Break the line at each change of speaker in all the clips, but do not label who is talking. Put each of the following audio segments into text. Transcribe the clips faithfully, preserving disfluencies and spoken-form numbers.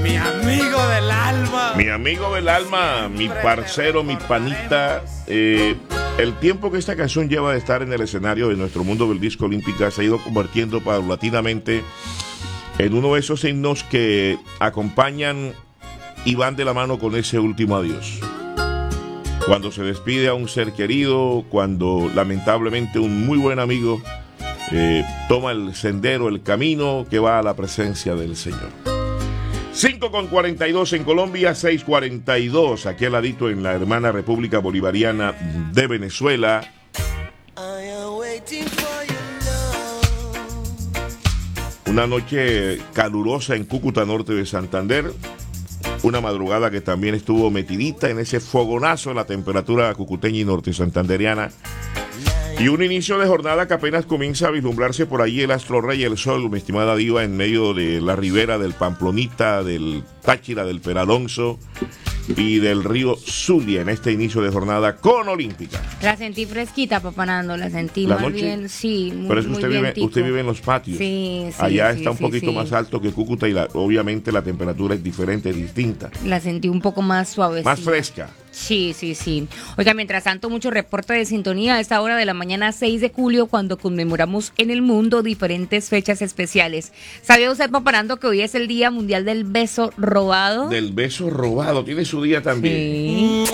Mi amigo del alma.
Mi amigo del alma, mi parcero, mi panita. Eh, el tiempo que esta canción lleva de estar en el escenario de nuestro mundo del disco olímpica se ha ido convirtiendo paulatinamente en uno de esos himnos que acompañan y van de la mano con ese último adiós. Cuando se despide a un ser querido, cuando lamentablemente un muy buen amigo eh, toma el sendero, el camino que va a la presencia del Señor. cinco con cuarenta y dos en Colombia, seis cuarenta y dos aquí al ladito en la hermana República Bolivariana de Venezuela. Una noche calurosa en Cúcuta, norte de Santander. Una madrugada que también estuvo metidita en ese fogonazo de la temperatura cucuteña y norte santanderiana. Y un inicio de jornada que apenas comienza a vislumbrarse por ahí el astro rey, el sol, mi estimada diva, en medio de la ribera del Pamplonita, del Táchira, del Peralonso y del río Zulia en este inicio de jornada con Olímpica.
La sentí fresquita, papá Nando, la sentí
¿La
más
noche?
bien, sí, muy,
Pero es que
muy
usted vive,
vientico.
usted vive en los patios.
Sí, sí,
Allá
sí,
está un
sí,
poquito
sí.
más alto que Cúcuta y la, obviamente la temperatura es diferente, es distinta.
La sentí un poco más suavecita.
Más fresca.
Sí, sí, sí. Oiga, mientras tanto, mucho reporte de sintonía a esta hora de la mañana seis de julio, cuando conmemoramos en el mundo diferentes fechas especiales. ¿Sabía usted, Paparando, que hoy es el Día Mundial del Beso Robado?
Del beso robado, tiene su día también.
Sí.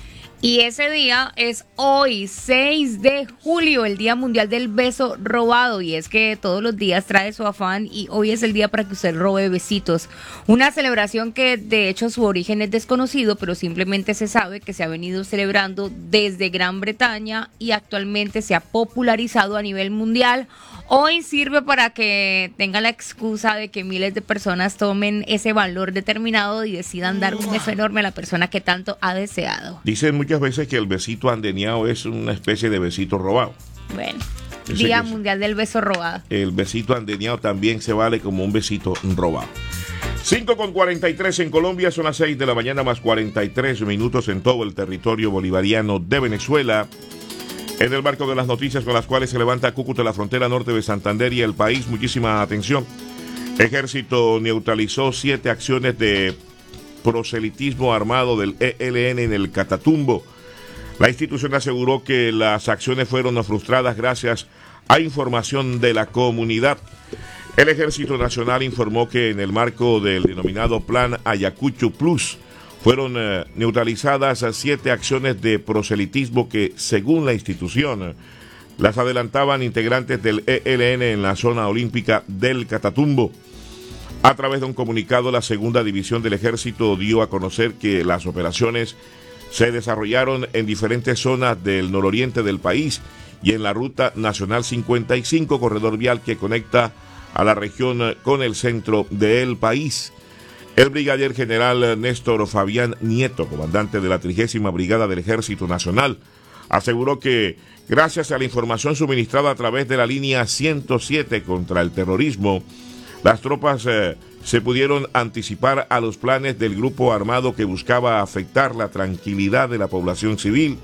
Y ese día es hoy, seis de julio, el Día Mundial del Beso Robado. Y es que todos los días trae su afán y hoy es el día para que usted robe besitos. Una celebración que de hecho su origen es desconocido, pero simplemente se sabe que se ha venido celebrando desde Gran Bretaña y actualmente se ha popularizado a nivel mundial. Hoy sirve para que tenga la excusa de que miles de personas tomen ese valor determinado y decidan dar un beso enorme a la persona que tanto ha deseado.
Dicen muchas veces que el besito andeneado es una especie de besito robado.
Bueno,
Ese
Día
que es-
Mundial del Beso Robado.
El besito andeneado también se vale como un besito robado. cinco con cuarenta y tres en Colombia, son las seis de la mañana más cuarenta y tres minutos en todo el territorio bolivariano de Venezuela. En el marco de las noticias con las cuales se levanta Cúcuta, la frontera norte de Santander y el país, muchísima atención. Ejército neutralizó siete acciones de proselitismo armado del E L N en el Catatumbo. La institución aseguró que las acciones fueron frustradas gracias a información de la comunidad. El Ejército Nacional informó que en el marco del denominado Plan Ayacucho Plus fueron eh, neutralizadas siete acciones de proselitismo que, según la institución, eh, las adelantaban integrantes del E L N en la zona olímpica del Catatumbo. A través de un comunicado, la segunda división del Ejército dio a conocer que las operaciones se desarrollaron en diferentes zonas del nororiente del país y en la Ruta Nacional cincuenta y cinco, corredor vial que conecta a la región con el centro del país. El brigadier general Néstor Fabián Nieto, comandante de la trigésima Brigada del Ejército Nacional, aseguró que gracias a la información suministrada a través de la línea ciento siete contra el terrorismo, las tropas eh, se pudieron anticipar a los planes del grupo armado que buscaba afectar la tranquilidad de la población civil.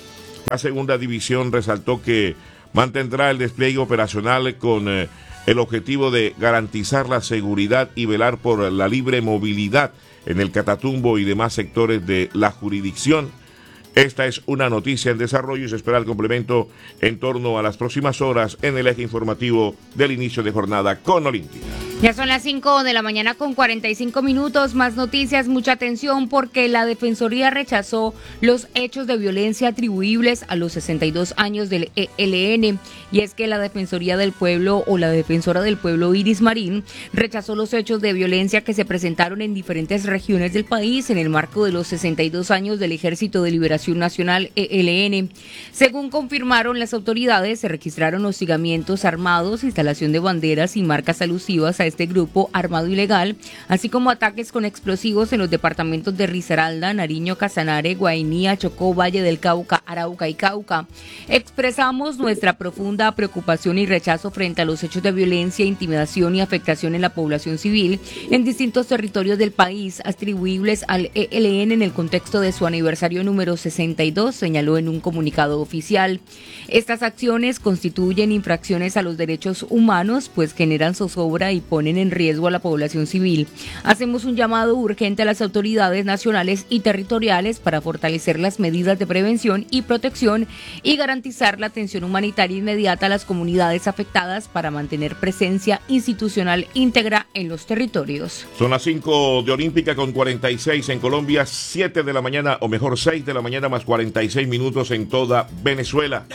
La segunda división resaltó que mantendrá el despliegue operacional con eh, el objetivo de garantizar la seguridad y velar por la libre movilidad en el Catatumbo y demás sectores de la jurisdicción. Esta es una noticia en desarrollo y se espera el complemento en torno a las próximas horas en el eje informativo del inicio de jornada con Olímpica.
Ya son las cinco de la mañana con cuarenta y cinco minutos, más noticias, mucha atención porque la Defensoría rechazó los hechos de violencia atribuibles a los sesenta y dos años del E L N y es que la Defensoría del Pueblo o la Defensora del Pueblo Iris Marín rechazó los hechos de violencia que se presentaron en diferentes regiones del país en el marco de los sesenta y dos años del Ejército de Liberación Nacional E L N. Según confirmaron las autoridades, se registraron hostigamientos armados, instalación de banderas y marcas alusivas a este grupo armado ilegal, así como ataques con explosivos en los departamentos de Risaralda, Nariño, Casanare, Guainía, Chocó, Valle del Cauca, Arauca y Cauca. Expresamos nuestra profunda preocupación y rechazo frente a los hechos de violencia, intimidación y afectación en la población civil en distintos territorios del país, atribuibles al E L N en el contexto de su aniversario número sesenta y dos, señaló en un comunicado oficial. Estas acciones constituyen infracciones a los derechos humanos, pues generan zozobra y ponen en riesgo a la población civil. Hacemos un llamado urgente a las autoridades nacionales y territoriales para fortalecer las medidas de prevención y protección y garantizar la atención humanitaria inmediata a las comunidades afectadas para mantener presencia institucional íntegra en los territorios.
Son las cinco de Olímpica con cuarenta y seis en Colombia, siete de la mañana, o mejor seis de la mañana más cuarenta y seis minutos en toda Venezuela.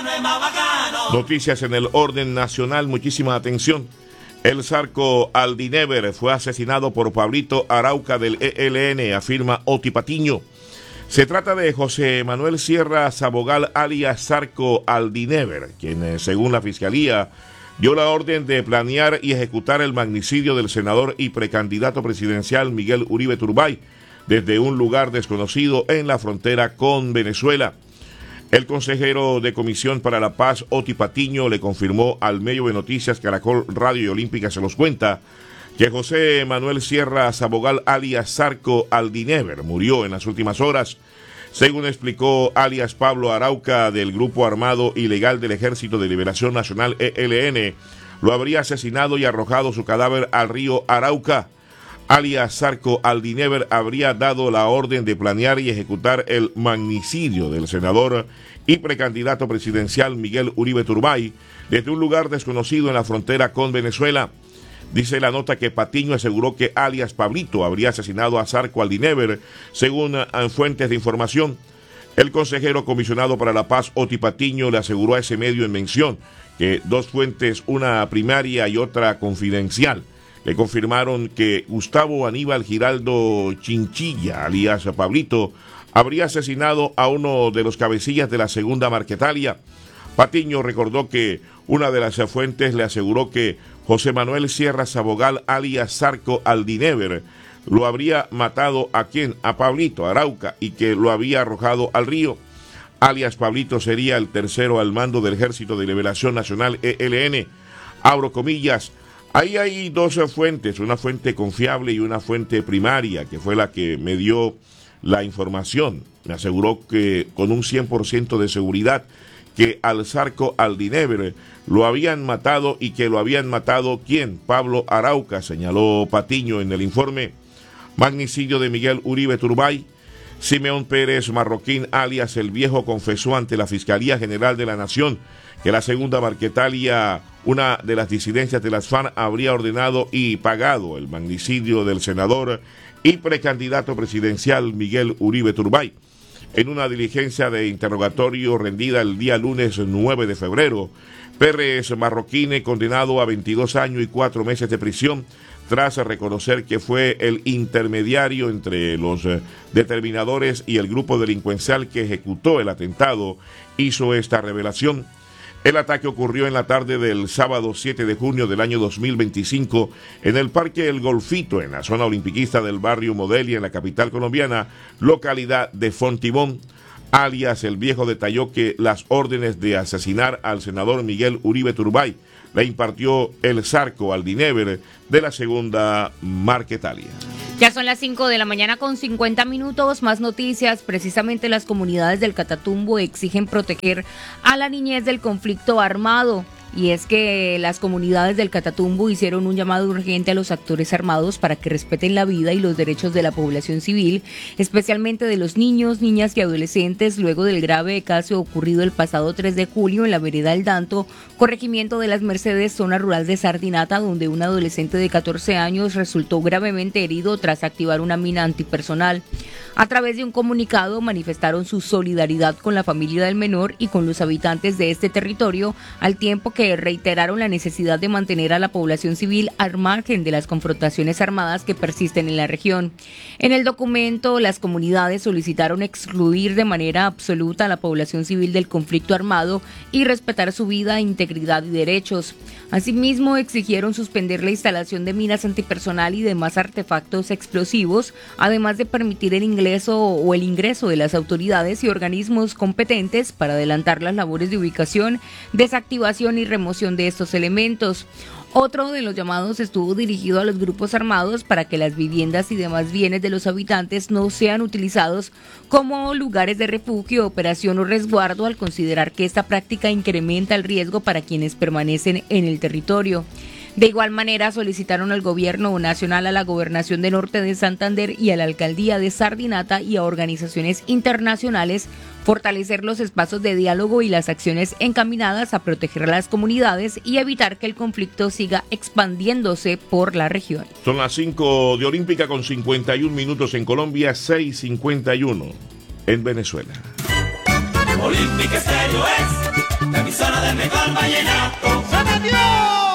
Noticias en el orden nacional, muchísima atención. El Zarco Aldinever fue asesinado por Pablito Arauca del E L N, afirma Oti Patiño. Se trata de José Manuel Sierra Sabogal alias Zarco Aldinever, quien según la Fiscalía dio la orden de planear y ejecutar el magnicidio del senador y precandidato presidencial Miguel Uribe Turbay desde un lugar desconocido en la frontera con Venezuela. El consejero de Comisión para la Paz, Oti Patiño, le confirmó al medio de noticias Caracol Radio y Olímpica Se los cuenta que José Manuel Sierra Sabogal alias Zarco Aldinever murió en las últimas horas. Según explicó alias Pablo Arauca del Grupo Armado Ilegal del Ejército de Liberación Nacional E L N, lo habría asesinado y arrojado su cadáver al río Arauca. Alias Zarco Aldinever habría dado la orden de planear y ejecutar el magnicidio del senador y precandidato presidencial Miguel Uribe Turbay desde un lugar desconocido en la frontera con Venezuela. Dice la nota que Patiño aseguró que alias Pablito habría asesinado a Zarco Aldinever, según fuentes de información. El consejero comisionado para la paz, Oti Patiño, le aseguró a ese medio en mención que dos fuentes, una primaria y otra confidencial, le confirmaron que Gustavo Aníbal Giraldo Chinchilla, alias Pablito, habría asesinado a uno de los cabecillas de la segunda Marquetalia. Patiño recordó que una de las fuentes le aseguró que José Manuel Sierra Sabogal, alias Zarco Aldinever, lo habría matado a quien, a Pablito Arauca, y que lo había arrojado al río. Alias Pablito sería el tercero al mando del Ejército de Liberación Nacional E L N. Abro comillas. Ahí hay dos fuentes, una fuente confiable y una fuente primaria, que fue la que me dio la información. Me aseguró que con un cien por ciento de seguridad que al Zarco Aldinever lo habían matado y que lo habían matado ¿quién? Pablo Arauca, señaló Patiño en el informe. Magnicidio de Miguel Uribe Turbay. Simeón Pérez Marroquín, alias El Viejo, confesó ante la Fiscalía General de la Nación que la segunda Marquetalia, una de las disidencias de las F A R, habría ordenado y pagado el magnicidio del senador y precandidato presidencial Miguel Uribe Turbay. En una diligencia de interrogatorio rendida el día lunes nueve de febrero, Pérez Marroquín, condenado a veintidós años y cuatro meses de prisión, tras reconocer que fue el intermediario entre los determinadores y el grupo delincuencial que ejecutó el atentado, hizo esta revelación. El ataque ocurrió en la tarde del sábado siete de junio del año dos mil veinticinco en el Parque El Golfito, en la zona olimpiquista del barrio Modelia, en la capital colombiana, localidad de Fontibón. Alias El Viejo detalló que las órdenes de asesinar al senador Miguel Uribe Turbay la impartió el Zarco Aldinever de la segunda Marquetalia.
Ya son las cinco de la mañana con cincuenta minutos, más noticias. Precisamente las comunidades del Catatumbo exigen proteger a la niñez del conflicto armado. Y es que las comunidades del Catatumbo hicieron un llamado urgente a los actores armados para que respeten la vida y los derechos de la población civil, especialmente de los niños, niñas y adolescentes, luego del grave caso ocurrido el pasado tres de julio en la vereda El Danto, corregimiento de las Mercedes, zona rural de Sardinata, donde un adolescente de catorce años resultó gravemente herido tras activar una mina antipersonal. A través de un comunicado manifestaron su solidaridad con la familia del menor y con los habitantes de este territorio, al tiempo que reiteraron la necesidad de mantener a la población civil al margen de las confrontaciones armadas que persisten en la región. En el documento, las comunidades solicitaron excluir de manera absoluta a la población civil del conflicto armado y respetar su vida, integridad y derechos. Asimismo, exigieron suspender la instalación de minas antipersonal y demás artefactos explosivos, además de permitir el ingreso ingreso o el ingreso de las autoridades y organismos competentes para adelantar las labores de ubicación, desactivación y remoción de estos elementos. Otro de los llamados estuvo dirigido a los grupos armados para que las viviendas y demás bienes de los habitantes no sean utilizados como lugares de refugio, operación o resguardo, al considerar que esta práctica incrementa el riesgo para quienes permanecen en el territorio. De igual manera, solicitaron al gobierno nacional, a la Gobernación de Norte de Santander y a la Alcaldía de Sardinata y a organizaciones internacionales fortalecer los espacios de diálogo y las acciones encaminadas a proteger a las comunidades y evitar que el conflicto siga expandiéndose por la región.
Son las cinco de Olímpica con cincuenta y un minutos en Colombia, seis cincuenta y uno en Venezuela.
Olímpica Estéreo es la emisora del mejor vallenato. ¡Sabe Dios!